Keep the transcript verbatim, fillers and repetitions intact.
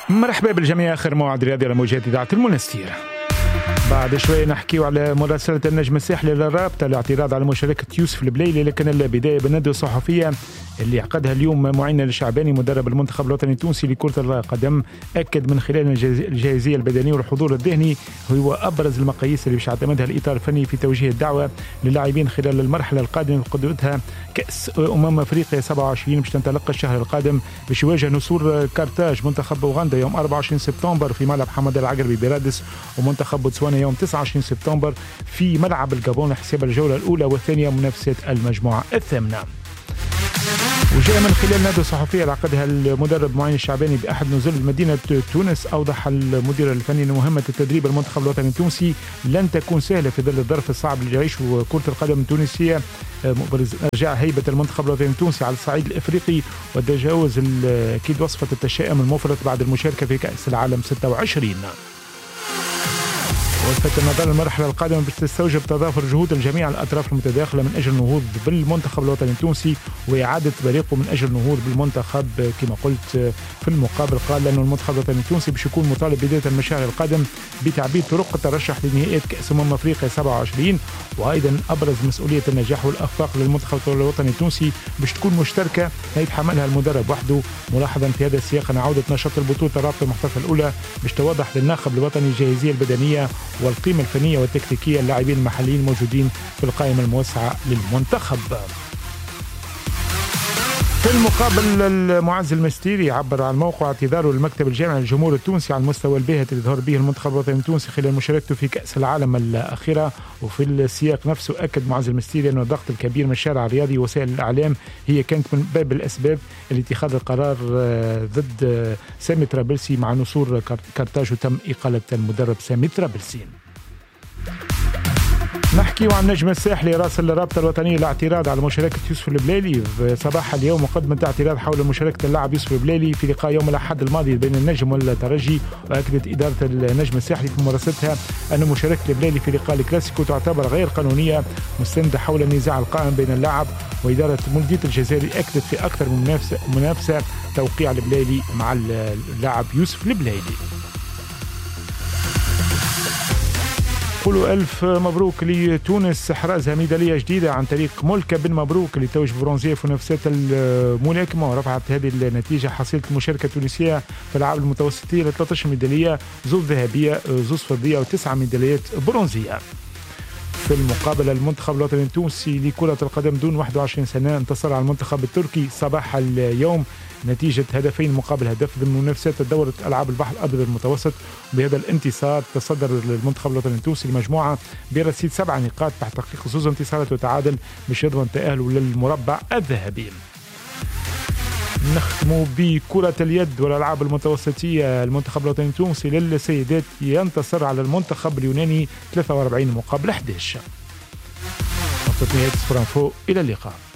مرحبا بالجميع. آخر موعد رياضي على موجات إذاعة المنستير. بعد شوي نحكيو على مراسلة النجم الساحلي للرابطة الاعتراض على مشاركة يوسف البليلي، لكن البداية بالندوة الصحفية اللي عقدها اليوم معين الشعباني مدرب المنتخب الوطني التونسي لكرة القدم. أكد من خلال الجاهزية البدنية والحضور الذهني هو أبرز المقاييس اللي باش يعتمدها الإطار الفني في توجيه الدعوة للاعبين خلال المرحلة القادمة قدوتها كأس أمم أفريقيا سبعة وعشرين باش تنطلق الشهر القادم، باش يواجه نسور كارتاج منتخب أوغندا يوم أربعة وعشرين سبتمبر في ملعب حمد العقربي برادس، ومنتخب بوتسوانا يوم تسعة وعشرين سبتمبر في ملعب الجابون حساب الجولة الأولى والثانية منافسة المجموعة الثامنة. وجاء من خلال ندوة صحفية اللي عقدها المدرب معين الشعباني بأحد نزول مدينة تونس، أوضح المدير الفني أن مهمة التدريب المنتخب الوطني التونسي لن تكون سهلة في ظل الظرف الصعب اللي يعيشه كرة القدم التونسية، مبرز إرجاع هيبة المنتخب الوطني التونسي على الصعيد الإفريقي وتجاوز أكيد وصفة التشاؤم المفرط بعد المشاركة في كأس العالم ستة وعشرين. ولفت النظر المرحلة القادمة باش تستوجب تضافر جهود الجميع الأطراف المتداخلة من أجل النهوض بالمنتخب الوطني التونسي وإعادة فريقه من أجل النهوض بالمنتخب. كما قلت في المقابل قال أن المنتخب الوطني التونسي باش يكون مطالب بداية المشهر القادم بتعبيد طرق الترشح لنهائيات كأس أمم أفريقيا سبعة وعشرين، وأيضا أبرز مسؤولية النجاح والأخفاق للمنتخب الوطني التونسي باش تكون مشتركة يتحملها المدرب وحده، ملاحظا في هذا السياق أن عودة نشاط البطولة الرابطة المحترفة الأولى باش توضح للناخب الوطني الجاهزية البدنية والقيمة الفنية والتكتيكية اللاعبين المحليين الموجودين في القائمة الموسعة للمنتخب. في المقابل المعز المستيري عبر عن موقع اعتذاره للمكتب الجامعي للجمهور التونسي على المستوى الباهت اللي ظهر به المنتخب الوطني التونسي خلال مشاركته في كأس العالم الأخيرة. وفي السياق نفسه أكد معز المستيري أن الضغط الكبير من الشارع الرياضي ووسائل الإعلام هي كانت من باب الأسباب لاتخاذ القرار ضد سامي طرابلسي مع نسور كارتاج وتم إقالة المدرب سامي طرابلسي. نحكي عن نجم الساحلي راسل الرابطة الوطنية لاعتراض على مشاركة يوسف البليلي. في صباح اليوم مقدمة اعتراض حول مشاركة اللاعب يوسف البليلي في لقاء يوم الأحد الماضي بين النجم والترجي، وأكدت إدارة النجم الساحلي في مراسلتها أن مشاركة البليلي في لقاء الكلاسيكو تعتبر غير قانونية مستندة حول النزاع القائم بين اللاعب وإدارة مولودية الجزائري. أكدت في أكثر من منافسة, منافسة توقيع البليلي مع اللاعب يوسف البليلي. قولوا ألف مبروك لتونس احرازها ميدالية جديدة عن طريق ملكة بن مبروك اللي توج برونزية في منافسات الملاكمة، ورفعت هذه النتيجة حصيلة المشاركة التونسية في الألعاب المتوسطية ل ثلاثة عشر ميدالية، زوز ذهبية زوز فضية وتسعة ميداليات برونزية. في المقابل المنتخب الوطني التونسي لكرة القدم دون واحد وعشرين سنة انتصر على المنتخب التركي صباح اليوم نتيجة هدفين مقابل هدف ضمن منافسات دورة ألعاب البحر الأبيض المتوسط. بهذا الانتصار تصدر المنتخب الوطني التونسي المجموعة برصيد سبع نقاط تحت تحقيق زوز انتصارات وتعادل باش يضمن تأهله للمربع الذهبي. نختم بكرة اليد والألعاب المتوسطية. المنتخب الوطني التونسي للسيدات ينتصر على المنتخب اليوناني ثلاثة وأربعين مقابل أحد عشر. نقطة نهاية سبورانفو، إلى اللقاء.